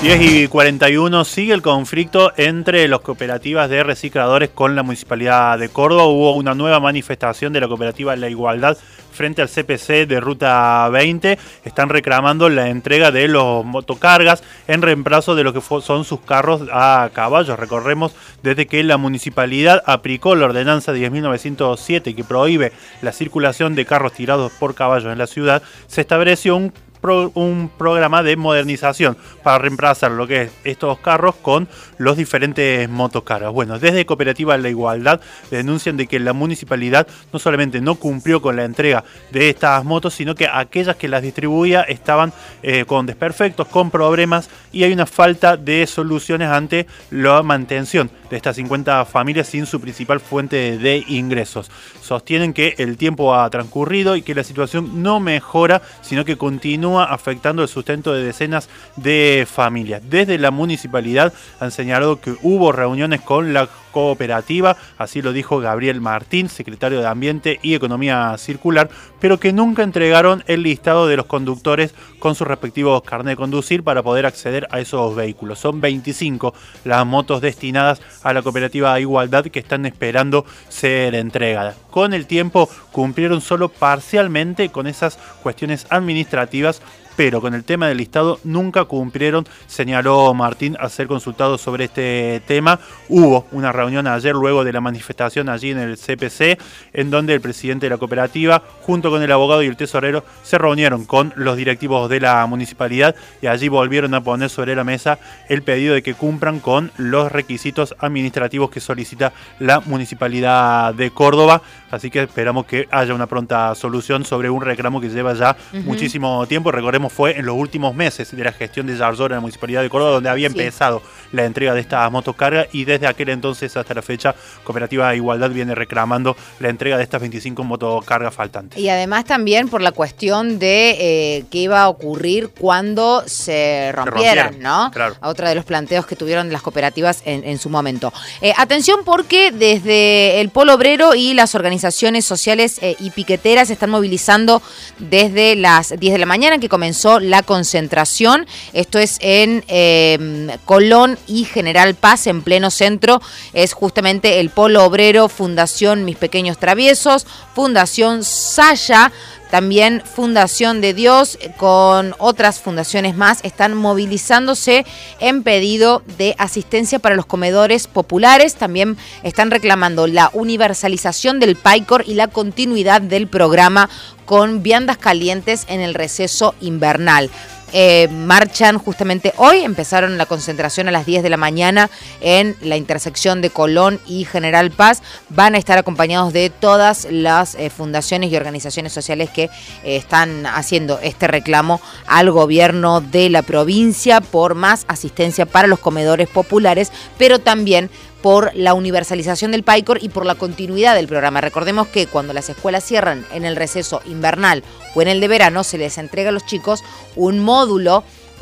10:41 sigue el conflicto entre las cooperativas de recicladores con la Municipalidad de Córdoba. Hubo una nueva manifestación de la cooperativa La Igualdad frente al CPC de Ruta 20. Están reclamando la entrega de los motocargas en reemplazo de lo que son sus carros a caballo. Recordemos, desde que la municipalidad aplicó la ordenanza 10.907 que prohíbe la circulación de carros tirados por caballos en la ciudad, se estableció un programa de modernización para reemplazar lo que es estos carros con los diferentes motocargas. Bueno, desde Cooperativa La Igualdad denuncian de que la municipalidad no solamente no cumplió con la entrega de estas motos, sino que aquellas que las distribuía estaban con desperfectos, con problemas, y hay una falta de soluciones ante la mantención de estas 50 familias sin su principal fuente de ingresos. Sostienen que el tiempo ha transcurrido y que la situación no mejora, sino que continúa afectando el sustento de decenas de familias. Desde la municipalidad han señalado que hubo reuniones con la cooperativa, así lo dijo Gabriel Martín, secretario de Ambiente y Economía Circular, pero que nunca entregaron el listado de los conductores con sus respectivos carnet de conducir para poder acceder a esos vehículos. Son 25 las motos destinadas a la cooperativa Igualdad que están esperando ser entregadas. Con el tiempo cumplieron solo parcialmente con esas cuestiones administrativas, pero con el tema del listado nunca cumplieron, señaló Martín al ser consultado sobre este tema. Hubo una reunión ayer luego de la manifestación allí en el CPC, en donde el presidente de la cooperativa, junto con el abogado y el tesorero, se reunieron con los directivos de la municipalidad y allí volvieron a poner sobre la mesa el pedido de que cumplan con los requisitos administrativos que solicita la municipalidad de Córdoba. Así que esperamos que haya una pronta solución sobre un reclamo que lleva ya muchísimo tiempo. Recordemos, fue en los últimos meses de la gestión de Yarzora en la Municipalidad de Córdoba donde había empezado la entrega de estas motocargas, y desde aquel entonces hasta la fecha Cooperativa Igualdad viene reclamando la entrega de estas 25 motocargas faltantes. Y además también por la cuestión de qué iba a ocurrir cuando se rompieran, ¿no? Claro. Otra de los planteos que tuvieron las cooperativas en su momento. Atención, porque desde el Polo Obrero y las organizaciones sociales y piqueteras están movilizando desde las 10 de la mañana que comenzó la concentración. Esto es en Colón y General Paz, en pleno centro. Es justamente el Polo Obrero, Fundación Mis Pequeños Traviesos, Fundación Saya, también Fundación de Dios, con otras fundaciones más, están movilizándose en pedido de asistencia para los comedores populares. También están reclamando la universalización del PAICOR y la continuidad del programa con viandas calientes en el receso invernal. Marchan justamente hoy, empezaron la concentración a las 10 de la mañana en la intersección de Colón y General Paz. Van a estar acompañados de todas las fundaciones y organizaciones sociales que están haciendo este reclamo al gobierno de la provincia por más asistencia para los comedores populares, pero también por la universalización del PAICOR y por la continuidad del programa. Recordemos que cuando las escuelas cierran en el receso invernal o en el de verano, se les entrega a los chicos un módulo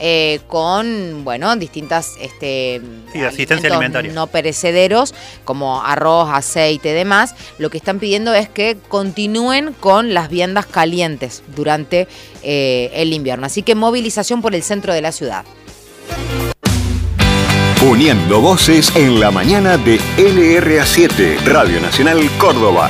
con, bueno, distintas asistencia alimentaria no perecederos, como arroz, aceite y demás. Lo que están pidiendo es que continúen con las viandas calientes durante el invierno. Así que movilización por el centro de la ciudad. Uniendo voces en la mañana de LRA7, Radio Nacional Córdoba.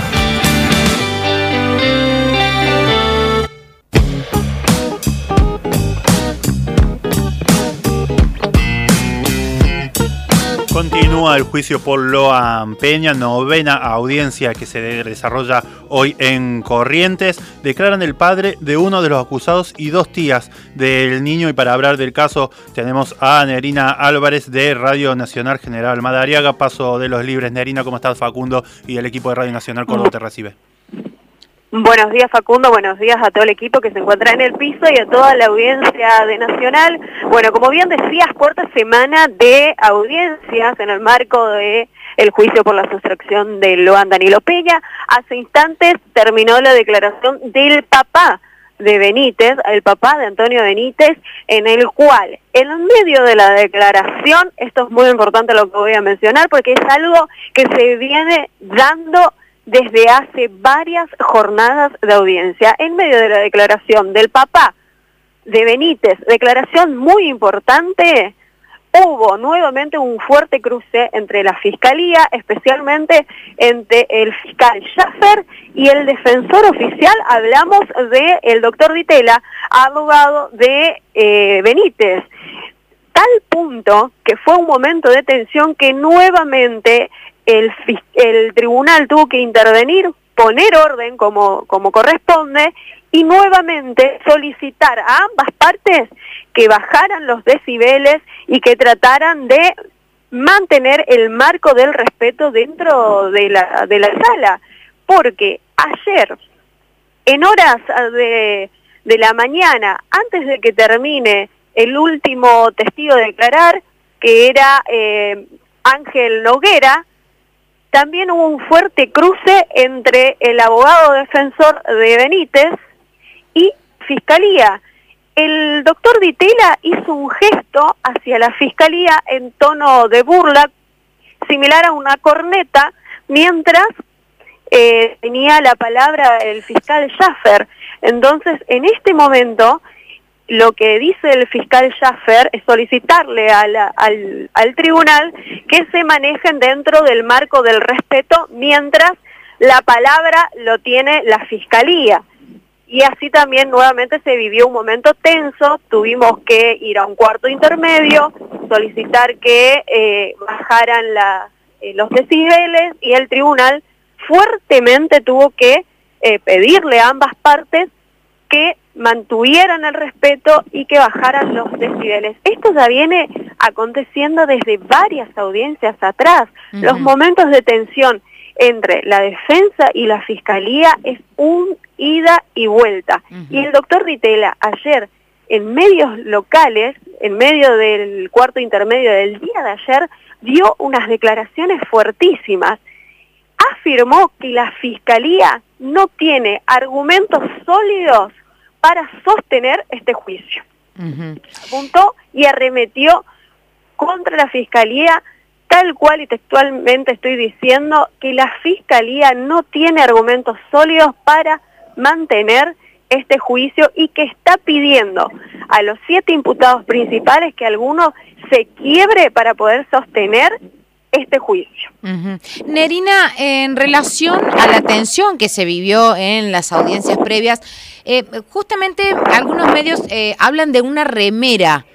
Continúa el juicio por Loan Peña, novena audiencia que se desarrolla hoy en Corrientes. Declaran el padre de uno de los acusados y dos tías del niño, y para hablar del caso tenemos a Nerina Álvarez de Radio Nacional General Madariaga. Paso de los libres. Nerina, ¿cómo estás? Facundo y el equipo de Radio Nacional Córdoba te recibe. Buenos días, Facundo, buenos días a todo el equipo que se encuentra en el piso y a toda la audiencia de Nacional. Bueno, como bien decías, cuarta semana de audiencias en el marco de el juicio por la sustracción de Loan Danilo Peña. Hace instantes terminó la declaración del papá de Benítez, el papá de Antonio Benítez, en el cual, en medio de la declaración, esto es muy importante lo que voy a mencionar, porque es algo que se viene dando desde hace varias jornadas de audiencia. En medio de la declaración del papá de Benítez, declaración muy importante, hubo nuevamente un fuerte cruce entre la Fiscalía, especialmente entre el fiscal Schaffer y el defensor oficial. Hablamos del doctor Ditela, abogado de Benítez. Tal punto que fue un momento de tensión que nuevamente el tribunal tuvo que intervenir, poner orden como corresponde y nuevamente solicitar a ambas partes que bajaran los decibeles y que trataran de mantener el marco del respeto dentro de la sala. Porque ayer, en horas de la mañana, antes de que termine el último testigo de declarar, que era Ángel Noguera, también hubo un fuerte cruce entre el abogado defensor de Benítez y Fiscalía. El doctor Ditela hizo un gesto hacia la Fiscalía en tono de burla, similar a una corneta, mientras tenía la palabra el fiscal Schaffer. Entonces, en este momento, lo que dice el fiscal Schaffer es solicitarle al tribunal que se manejen dentro del marco del respeto, mientras la palabra lo tiene la Fiscalía. Y así también nuevamente se vivió un momento tenso, tuvimos que ir a un cuarto intermedio, solicitar que bajaran los decibeles, y el tribunal fuertemente tuvo que pedirle a ambas partes que mantuvieran el respeto y que bajaran los decibeles. Esto ya viene aconteciendo desde varias audiencias atrás. Los momentos de tensión entre la defensa y la Fiscalía es un ida y vuelta. Y el doctor Ditela ayer, en medios locales, en medio del cuarto intermedio del día de ayer, dio unas declaraciones fuertísimas. Afirmó que la Fiscalía no tiene argumentos sólidos para sostener este juicio. Apuntó y arremetió contra la Fiscalía, tal cual y textualmente estoy diciendo que la Fiscalía no tiene argumentos sólidos para mantener este juicio y que está pidiendo a los 7 imputados principales que alguno se quiebre para poder sostener este juicio. Nerina, en relación a la tensión que se vivió en las audiencias previas, justamente algunos medios hablan de una remera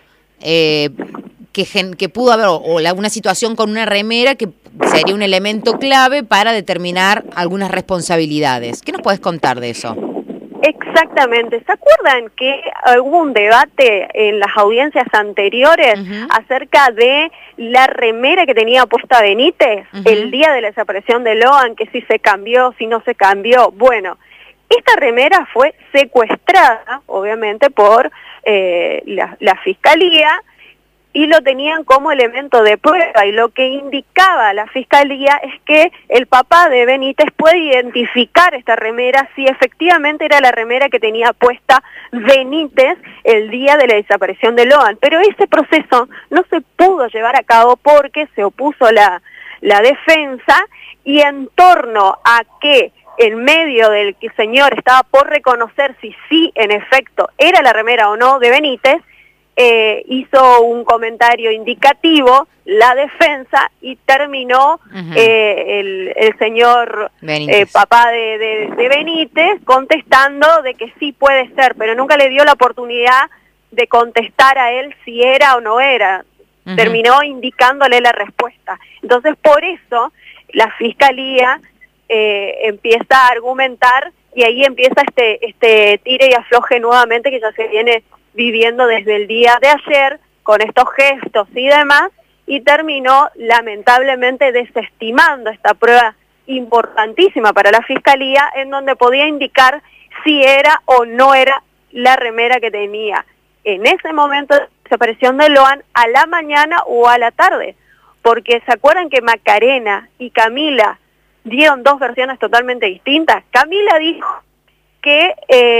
que pudo haber, o alguna situación con una remera que sería un elemento clave para determinar algunas responsabilidades. ¿Qué nos puedes contar de eso? Exactamente. ¿Se acuerdan que hubo un debate en las audiencias anteriores acerca de la remera que tenía puesta Benítez el día de la desaparición de Loan, que si se cambió, si no se cambió? Bueno, esta remera fue secuestrada, obviamente, por la Fiscalía, y lo tenían como elemento de prueba, y lo que indicaba la Fiscalía es que el papá de Benítez puede identificar esta remera si efectivamente era la remera que tenía puesta Benítez el día de la desaparición de Loan. Pero ese proceso no se pudo llevar a cabo porque se opuso la defensa, y en torno a que en medio del que el señor estaba por reconocer si sí, en efecto, era la remera o no de Benítez, hizo un comentario indicativo la defensa y terminó el señor papá de Benítez contestando de que sí puede ser, pero nunca le dio la oportunidad de contestar a él si era o no era. Terminó indicándole la respuesta. Entonces, por eso la Fiscalía empieza a argumentar, y ahí empieza este tire y afloje nuevamente que ya se viene viviendo desde el día de ayer, con estos gestos y demás, y terminó lamentablemente desestimando esta prueba importantísima para la Fiscalía, en donde podía indicar si era o no era la remera que tenía en ese momento de desaparición de Loan, a la mañana o a la tarde, porque se acuerdan que Macarena y Camila dieron 2 versiones totalmente distintas. Camila dijo que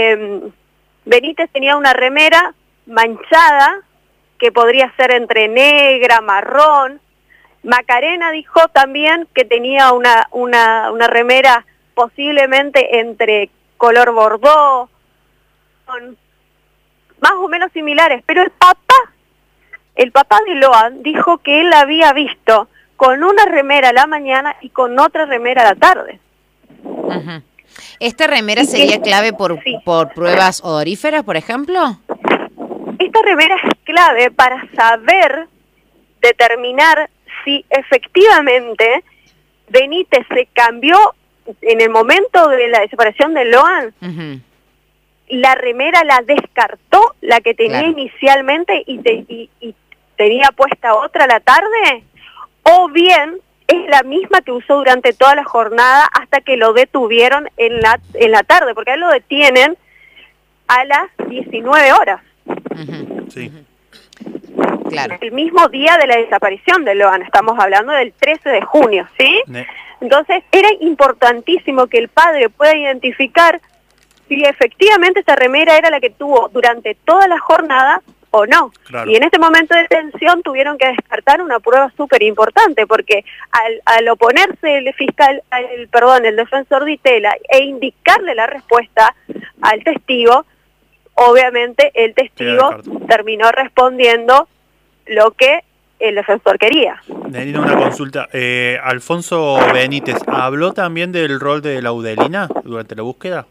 Benítez tenía una remera manchada, que podría ser entre negra, marrón. Macarena dijo también que tenía una remera posiblemente entre color bordó, más o menos similares, pero el papá el papá de Loan dijo que él la había visto con una remera a la mañana y con otra remera a la tarde. Uh-huh. ¿Esta remera sería clave por pruebas odoríferas, por ejemplo? Esta remera es clave para saber determinar si efectivamente Benítez se cambió en el momento de la desaparición de Loan. Uh-huh. La remera la descartó, la que tenía inicialmente, y tenía puesta otra a la tarde, o bien es la misma que usó durante toda la jornada hasta que lo detuvieron en la tarde, porque a él lo detienen a las 19 horas. Uh-huh. Sí. Claro. El mismo día de la desaparición de Loan, estamos hablando del 13 de junio, ¿sí? Entonces era importantísimo que el padre pueda identificar si efectivamente esa remera era la que tuvo durante toda la jornada o no. Claro. Y en ese momento de tensión tuvieron que descartar una prueba súper importante, porque al oponerse el defensor Ditela e indicarle la respuesta al testigo, obviamente el testigo terminó respondiendo lo que el defensor quería. Nerina, una consulta. Alfonso Benítez, ¿habló también del rol de Laudelina durante la búsqueda?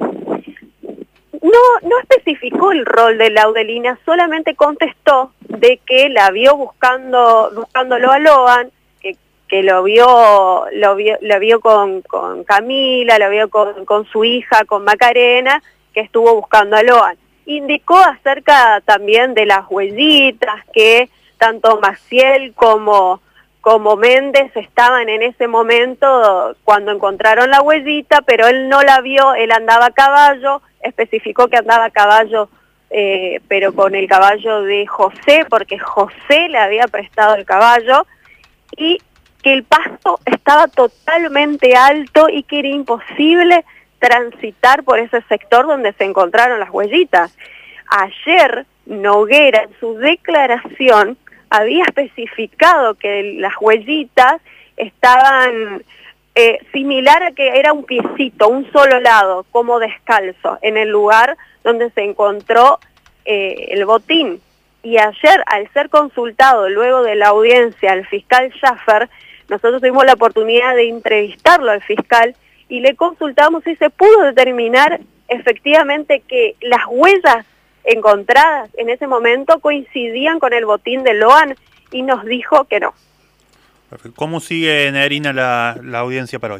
No especificó el rol de Laudelina, solamente contestó de que la vio buscándolo a Loan, que lo vio con Camila, lo vio con su hija, con Macarena, que estuvo buscando a Loan. Indicó acerca también de las huellitas, que tanto Maciel como Méndez estaban en ese momento cuando encontraron la huellita, pero él no la vio, él andaba a caballo, especificó que andaba a caballo, pero con el caballo de José, porque José le había prestado el caballo, y que el pasto estaba totalmente alto y que era imposible transitar por ese sector donde se encontraron las huellitas. Ayer Noguera en su declaración había especificado que las huellitas estaban similar a que era un piecito, un solo lado, como descalzo, en el lugar donde se encontró el botín. Y ayer, al ser consultado luego de la audiencia al fiscal Schaffer, nosotros tuvimos la oportunidad de entrevistarlo al fiscal y le consultamos si se pudo determinar efectivamente que las huellas encontradas en ese momento coincidían con el botín de Loan, y nos dijo que no. ¿Cómo sigue, Nerina, la audiencia para hoy?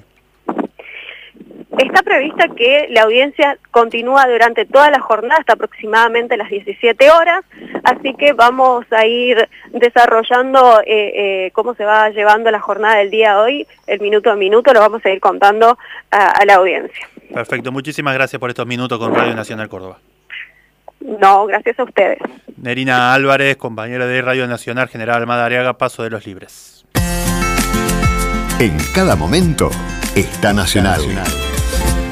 Está prevista que la audiencia continúa durante toda la jornada, hasta aproximadamente las 17 horas, así que vamos a ir desarrollando cómo se va llevando la jornada del día de hoy, el minuto a minuto, lo vamos a ir contando a la audiencia. Perfecto, muchísimas gracias por estos minutos con Radio Nacional Córdoba. No, gracias a ustedes. Nerina Álvarez, compañera de Radio Nacional, General Madariaga, Paso de los Libres. En cada momento está Nacional.